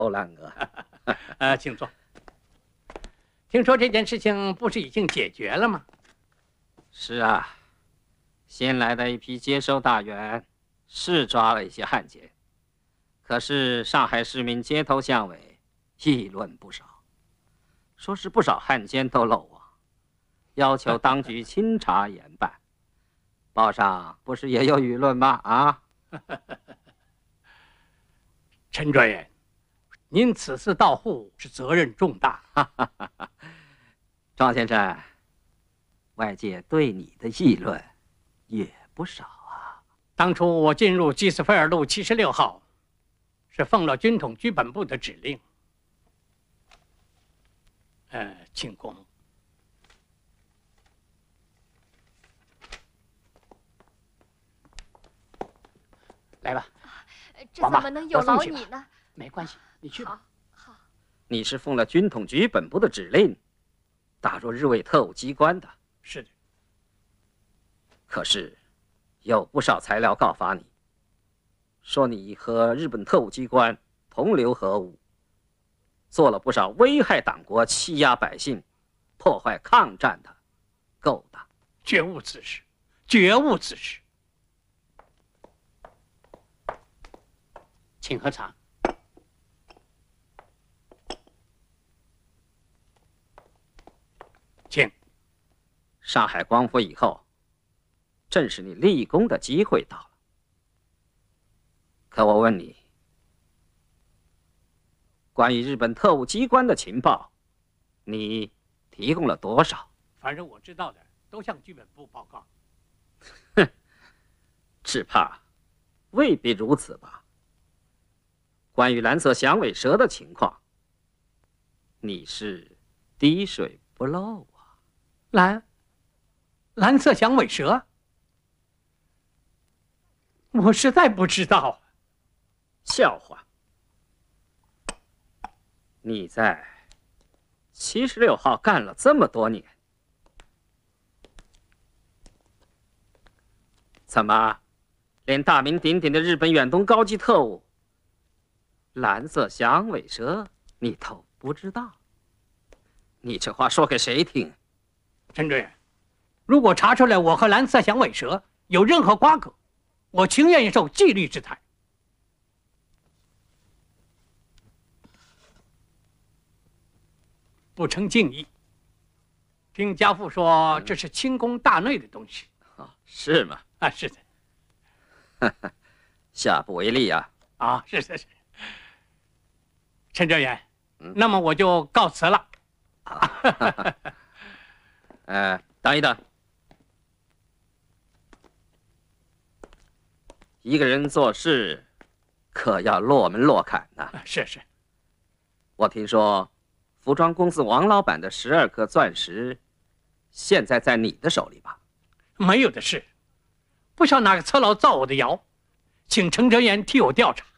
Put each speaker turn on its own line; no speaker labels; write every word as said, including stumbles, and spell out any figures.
欧兰哥。
呃，请坐。听说这件事情不是已经解决了吗？
是啊，新来的一批接收大员是抓了一些汉奸，可是上海市民街头巷尾议论不少，说是不少汉奸都漏网，要求当局清查严办。报上不是也有舆论吗？啊？
陈专员，您此次到沪是责任重大。
庄先生，外界对你的议论也不少啊。
当初我进入基斯菲尔路七十六号，是奉了军统局本部的指令。呃，请过目。来吧，
这怎么能有劳你呢？
没关系，你去吧。
好，好。
你是奉了军统局本部的指令，打入日伪特务机关的。
是的。
可是，有不少材料告发你，说你和日本特务机关同流合污，做了不少危害党国、欺压百姓、破坏抗战的勾当。
绝无此事，绝无此事。请喝茶。请。
上海光复以后，正是你立功的机会到了。可我问你，关于日本特务机关的情报，你提供了多少？
反正我知道的，都向剧本部报告。
哼，只怕未必如此吧。关于蓝色响尾蛇的情况，你是滴水不漏啊。
蓝，蓝色响尾蛇，我实在不知道。
笑话！你在七十六号干了这么多年，怎么连大名鼎鼎的日本远东高级特务蓝色响尾蛇你都不知道？你这话说给谁听？
陈专员，如果查出来我和蓝色响尾蛇有任何瓜葛，我情愿受纪律制裁。不成敬意。听家父说，这是轻功大内的东西。
啊，是吗？
啊，是的。
下不为例啊！
啊，是是是。陈专员，嗯、那么我就告辞了。
啊，呃，等一等，一个人做事可要落门落坎呐、
啊。是是。
我听说，服装公司王老板的十二颗钻石，现在在你的手里吧？
没有的事，不晓哪个侧老造我的谣，请陈专员替我调查。